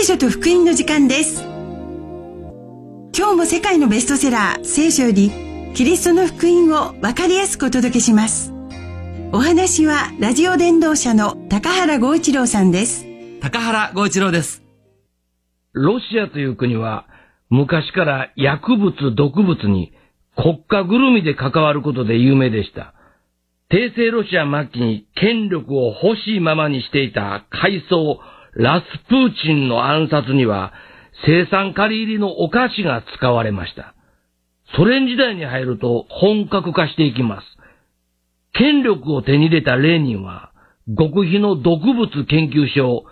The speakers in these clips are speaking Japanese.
聖書と福音の時間です。今日も世界のベストセラー聖書よりキリストの福音を分かりやすくお届けします。お話はラジオ伝道者の高原剛一郎さんです。 高原剛一郎です。ロシアという国は昔から薬物毒物に国家ぐるみで関わることで有名でした。帝政ロシア末期に権力を欲しいままにしていた階層ラスプーチンの暗殺には青酸カリ入りのお菓子が使われました。ソ連時代に入ると本格化していきます。権力を手に入れたレーニンは極秘の毒物研究所を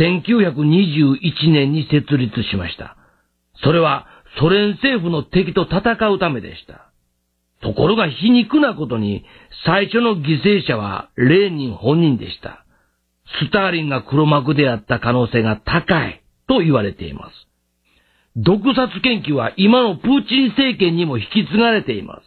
1921年に設立しました。それはソ連政府の敵と戦うためでした。ところが皮肉なことに最初の犠牲者はレーニン本人でした。スターリンが黒幕であった可能性が高いと言われています。毒殺研究は今のプーチン政権にも引き継がれています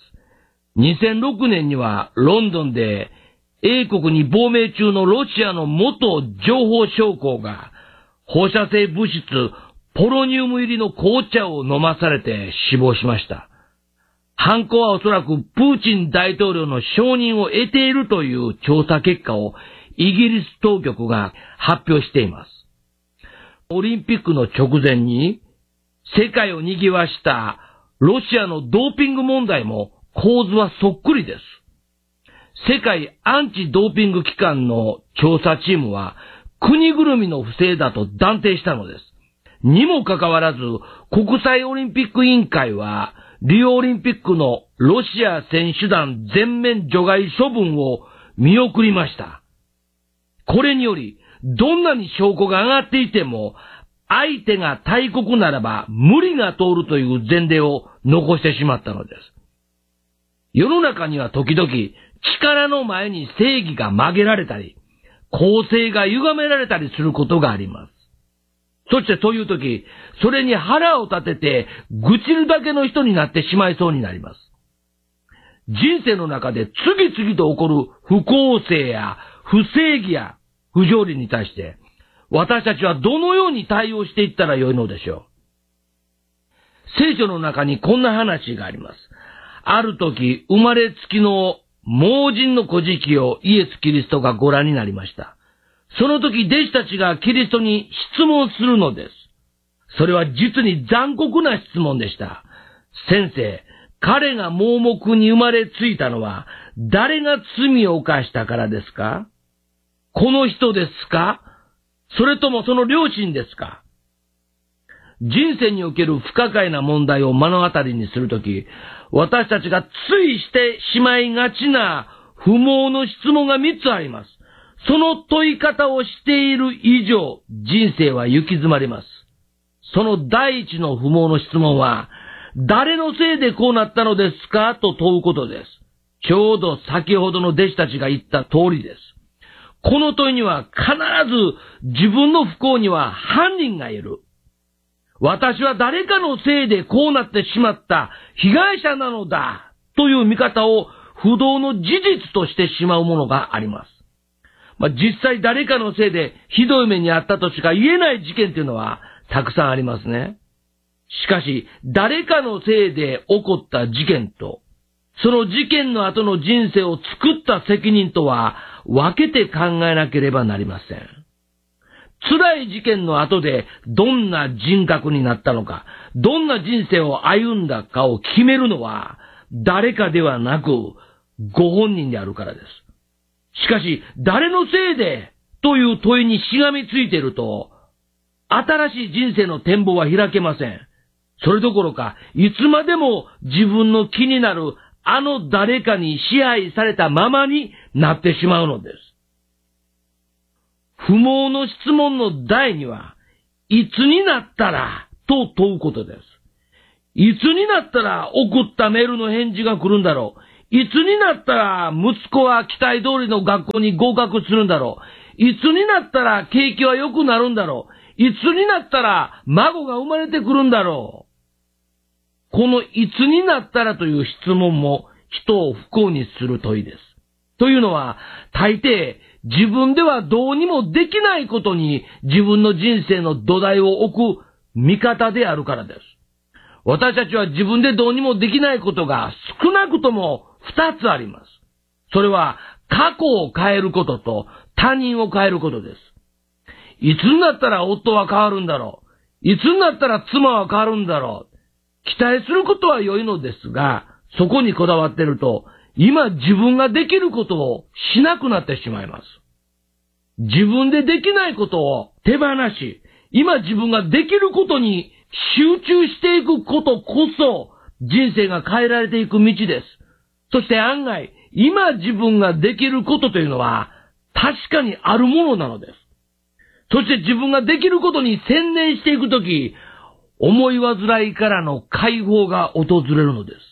。2006年にはロンドンで英国に亡命中のロシアの元情報将校が放射性物質ポロニウム入りの紅茶を飲まされて死亡しました。犯行はおそらくプーチン大統領の承認を得ているという調査結果をイギリス当局が発表しています。オリンピックの直前に世界を賑わしたロシアのドーピング問題も構図はそっくりです。世界アンチドーピング機関の調査チームは国ぐるみの不正だと断定したのです。にもかかわらず国際オリンピック委員会はリオオリンピックのロシア選手団全面除外処分を見送りました。これによりどんなに証拠が上がっていても相手が大国ならば無理が通るという前例を残してしまったのです。世の中には時々力の前に正義が曲げられたり、公正が歪められたりすることがあります。そしてそういう時、それに腹を立てて愚痴るだけの人になってしまいそうになります。人生の中で次々と起こる不公正や不正義や不条理に対して私たちはどのように対応していったらよいのでしょう。聖書の中にこんな話があります。ある時、生まれつきの盲人の孤児期をイエス・キリストがご覧になりました。その時、弟子たちがキリストに質問するのです。それは実に残酷な質問でした。先生、彼が盲目に生まれついたのは誰が罪を犯したからですか？この人ですか？それともその両親ですか？人生における不可解な問題を目の当たりにするとき、私たちがついしてしまいがちな不毛の質問が3つあります。その問い方をしている以上、人生は行き詰まります。その第一の不毛の質問は、誰のせいでこうなったのですかと問うことです。ちょうど先ほどの弟子たちが言った通りです。この問いには必ず自分の不幸には犯人がいる。私は誰かのせいでこうなってしまった被害者なのだという見方を不動の事実としてしまうものがあります。実際誰かのせいでひどい目にあったとしか言えない事件というのはたくさんありますね。しかし誰かのせいで起こった事件とその事件の後の人生を作った責任とは分けて考えなければなりません。辛い事件の後でどんな人格になったのか、どんな人生を歩んだかを決めるのは誰かではなくご本人であるからです。しかし誰のせいでという問いにしがみついていると新しい人生の展望は開けません。それどころかいつまでも自分の気になるあの誰かに支配されたままになってしまうのです。不毛の質問の第2は、いつになったらと問うことです。いつになったら送ったメールの返事が来るんだろう。いつになったら息子は期待通りの学校に合格するんだろう。いつになったら景気は良くなるんだろう。いつになったら孫が生まれてくるんだろう。このいつになったらという質問も人を不幸にする問いです。というのは、大抵自分ではどうにもできないことに自分の人生の土台を置く味方であるからです。私たちは自分でどうにもできないことが少なくとも2つあります。それは過去を変えることと他人を変えることです。いつになったら夫は変わるんだろう。いつになったら妻は変わるんだろう。期待することは良いのですが、そこにこだわっていると、今自分ができることをしなくなってしまいます。自分でできないことを手放し、今自分ができることに集中していくことこそ人生が変えられていく道です。そして案外、今自分ができることというのは確かにあるものなのです。そして自分ができることに専念していくとき、思い煩いからの解放が訪れるのです。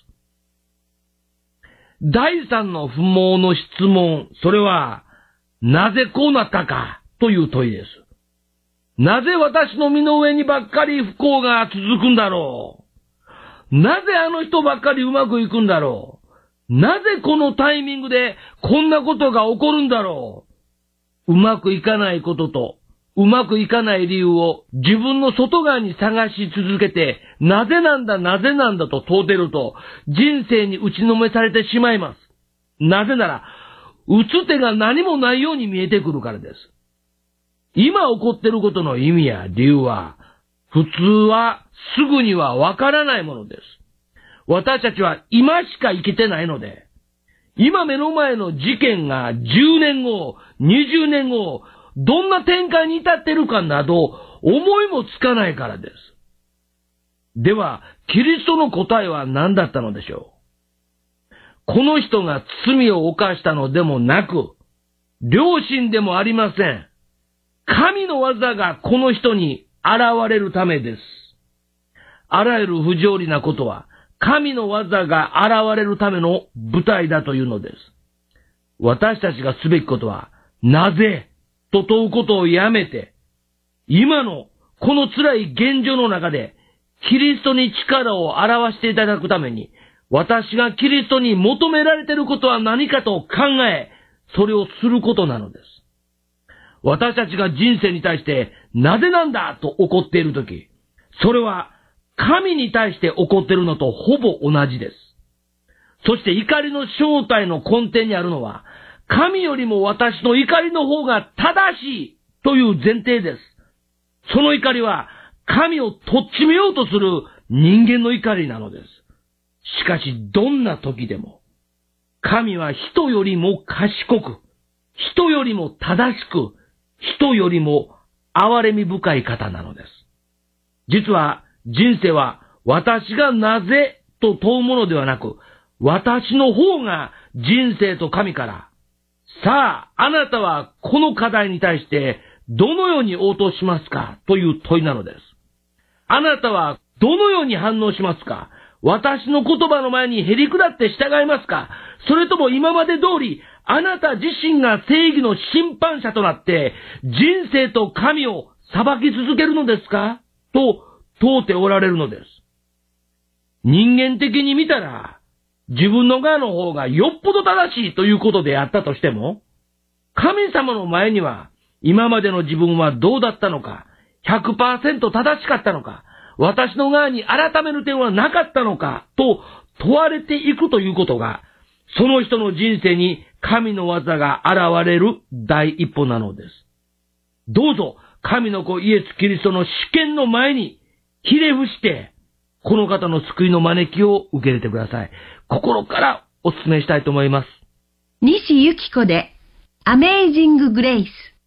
第三の不毛の質問、それは、なぜこうなったかという問いです。なぜ私の身の上にばっかり不幸が続くんだろう。なぜあの人ばっかりうまくいくんだろう。なぜこのタイミングでこんなことが起こるんだろう。うまくいかないことと、うまくいかない理由を自分の外側に探し続けて、なぜなんだと問うてると、人生に打ちのめされてしまいます。なぜなら、打つ手が何もないように見えてくるからです。今起こっていることの意味や理由は、普通はすぐにはわからないものです。私たちは今しか生きてないので、今目の前の事件が10年後、20年後、どんな展開に至っているかなど思いもつかないからです。では、キリストの答えは何だったのでしょう。この人が罪を犯したのでもなく、良心でもありません。神の技がこの人に現れるためです。あらゆる不条理なことは、神の技が現れるための舞台だというのです。私たちがすべきことは、なぜと問うことをやめて、今のこの辛い現状の中で、キリストに力を表していただくために、私がキリストに求められていることは何かと考え、それをすることなのです。私たちが人生に対して、なぜなんだと怒っているとき、それは神に対して怒っているのとほぼ同じです。そして怒りの正体の根底にあるのは、神よりも私の怒りの方が正しいという前提です。その怒りは神をとっちめようとする人間の怒りなのです。しかしどんな時でも神は人よりも賢く、人よりも正しく、人よりも憐れみ深い方なのです。実は人生は私がなぜと問うものではなく、私の方が人生と神からさあ、あなたはこの課題に対してどのように応答しますかという問いなのです。あなたはどのように反応しますか。私の言葉の前にへり下って従いますか。それとも今まで通りあなた自身が正義の審判者となって人生と神を裁き続けるのですかと問うておられるのです。人間的に見たら自分の側の方がよっぽど正しいということであったとしても、神様の前には今までの自分はどうだったのか、100% 正しかったのか、私の側に改める点はなかったのかと問われていくということが、その人の人生に神の技が現れる第一歩なのです。どうぞ神の子イエス・キリストの試験の前にひれ伏して、この方の救いの招きを受け入れてください。心からお勧めしたいと思います。 西由紀子で、アメイジング・グレイス。